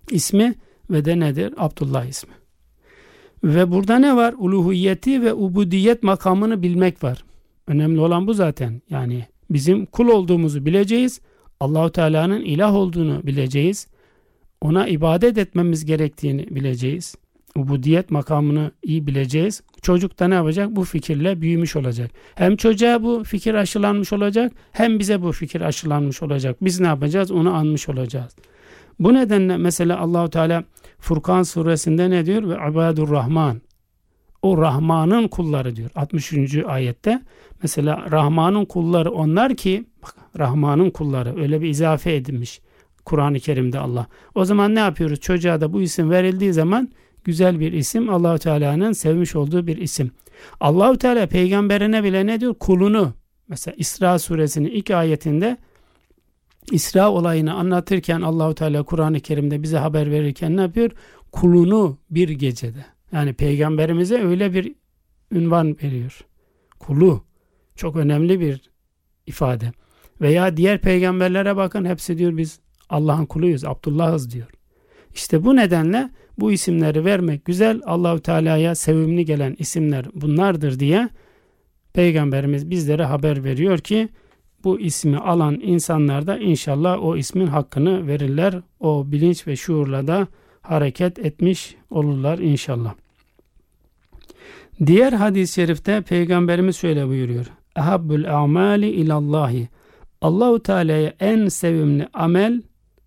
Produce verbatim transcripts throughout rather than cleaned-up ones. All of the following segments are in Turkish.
ismi ve de nedir? Abdullah ismi. Ve burada ne var? Uluhiyeti ve ubudiyet makamını bilmek var. Önemli olan bu zaten. Yani bizim kul olduğumuzu bileceğiz. Allahu Teala'nın ilah olduğunu bileceğiz. Ona ibadet etmemiz gerektiğini bileceğiz. Ubudiyet makamını iyi bileceğiz. Çocuk da ne yapacak? Bu fikirle büyümüş olacak. Hem çocuğa bu fikir aşılanmış olacak, hem bize bu fikir aşılanmış olacak. Biz ne yapacağız? Onu anmış olacağız. Bu nedenle mesela Allahu Teala Furkan suresinde ne diyor? Ve ibadur Rahman. O Rahman'ın kulları diyor. altmış üçüncü ayette mesela Rahman'ın kulları onlar ki, bak, Rahman'ın kulları öyle bir izafe edilmiş Kur'an-ı Kerim'de Allah. O zaman ne yapıyoruz? Çocuğa da bu isim verildiği zaman güzel bir isim, Allahu Teala'nın sevmiş olduğu bir isim. Allahu Teala peygamberine bile ne diyor? Kulunu. Mesela İsra suresinin ilk ayetinde İsra olayını anlatırken Allahu Teala Kur'an-ı Kerim'de bize haber verirken ne yapıyor? Kulunu bir gecede. Yani peygamberimize öyle bir ünvan veriyor. Kulu. Çok önemli bir ifade. Veya diğer peygamberlere bakın, hepsi diyor biz Allah'ın kuluyuz, Abdullah'ız diyor. İşte bu nedenle bu isimleri vermek güzel. Allahu Teala'ya sevimli gelen isimler bunlardır diye peygamberimiz bizlere haber veriyor ki bu ismi alan insanlar da inşallah o ismin hakkını verirler. O bilinç ve şuurla da hareket etmiş olurlar inşallah. Diğer hadis-i şerifte peygamberimiz şöyle buyuruyor. Ehabbul a'mali ilallahi. Allahu Teala'ya en sevimli amel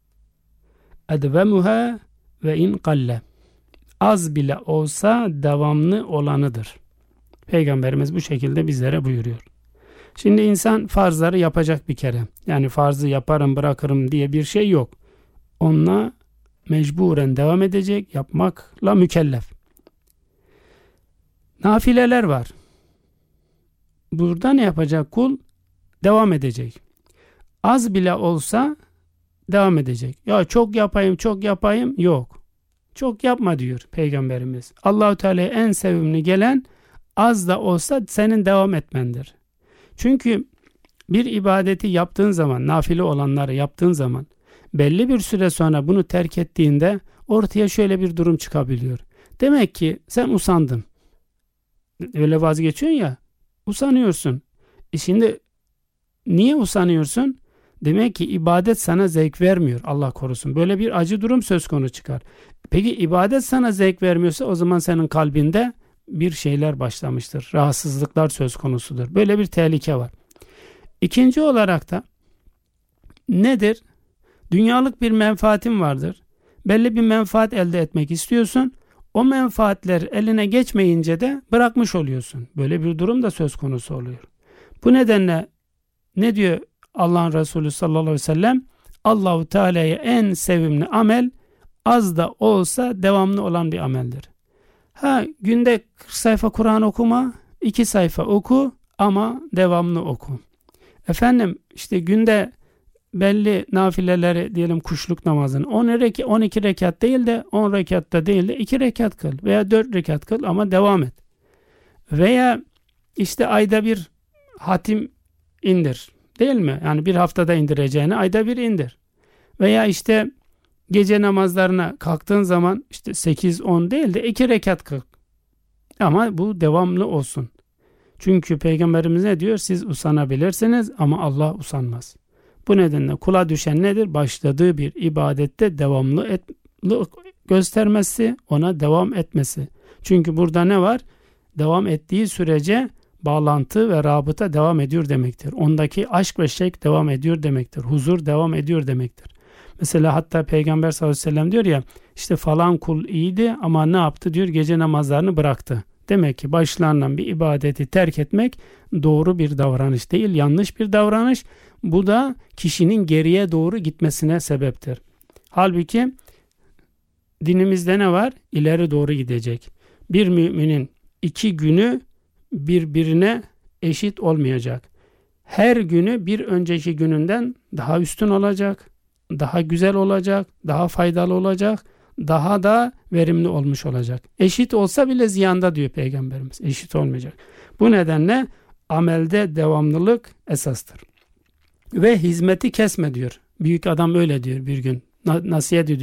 edvemuha ve in kalle. Az bile olsa devamlı olanıdır. Peygamberimiz bu şekilde bizlere buyuruyor. Şimdi insan farzları yapacak bir kere. Yani farzı yaparım bırakırım diye bir şey yok. Onunla mecburen devam edecek, yapmakla mükellef. Nafileler var. Burada ne yapacak kul? Devam edecek. Az bile olsa devam edecek. Ya çok yapayım, çok yapayım. Yok. Çok yapma diyor Peygamberimiz. Allahu Teala'ya en sevimli gelen az da olsa senin devam etmendir. Çünkü bir ibadeti yaptığın zaman, nafile olanları yaptığın zaman belli bir süre sonra bunu terk ettiğinde ortaya şöyle bir durum çıkabiliyor. Demek ki sen usandın. Öyle vazgeçiyorsun ya, usanıyorsun. E şimdi niye usanıyorsun? Demek ki ibadet sana zevk vermiyor. Allah korusun. Böyle bir acı durum söz konusu çıkar. Peki ibadet sana zevk vermiyorsa o zaman senin kalbinde bir şeyler başlamıştır. Rahatsızlıklar söz konusudur. Böyle bir tehlike var. İkinci olarak da nedir? Dünyalık bir menfaatin vardır. Belli bir menfaat elde etmek istiyorsun. O menfaatler eline geçmeyince de bırakmış oluyorsun. Böyle bir durum da söz konusu oluyor. Bu nedenle ne diyor Allah'ın Resulü sallallahu aleyhi ve sellem? Allahu Teala'ya en sevimli amel az da olsa devamlı olan bir ameldir. Ha, günde kırk sayfa Kur'an okuma, iki sayfa oku ama devamlı oku. Efendim işte günde belli nafileleri diyelim kuşluk namazını on iki rekat değil de on rekatta değil de iki rekat kıl veya dört rekat kıl ama devam et. Veya işte ayda bir hatim indir. Değil mi? Yani bir haftada indireceğini ayda bir indir. Veya işte gece namazlarına kalktığın zaman işte sekiz on değil de iki rekat kıl. Ama bu devamlı olsun. Çünkü Peygamberimiz ne diyor? Siz usanabilirsiniz ama Allah usanmaz. Bu nedenle kula düşen nedir? Başladığı bir ibadette devamlı et, göstermesi, ona devam etmesi. Çünkü burada ne var? Devam ettiği sürece bağlantı ve rabıta devam ediyor demektir. Ondaki aşk ve şevk devam ediyor demektir. Huzur devam ediyor demektir. Mesela hatta Peygamber sallallahu aleyhi ve sellem diyor ya, işte falan kul iyiydi ama ne yaptı diyor? Gece namazlarını bıraktı. Demek ki başlarından bir ibadeti terk etmek doğru bir davranış değil, yanlış bir davranış. Bu da kişinin geriye doğru gitmesine sebeptir. Halbuki dinimizde ne var? İleri doğru gidecek. Bir müminin iki günü birbirine eşit olmayacak. Her günü bir önceki gününden daha üstün olacak, daha güzel olacak, daha faydalı olacak, daha da verimli olmuş olacak. Eşit olsa bile ziyanda diyor Peygamberimiz. Eşit olmayacak. Bu nedenle amelde devamlılık esastır. Ve hizmeti kesme diyor. Büyük adam öyle diyor bir gün. Nasihat ediyor.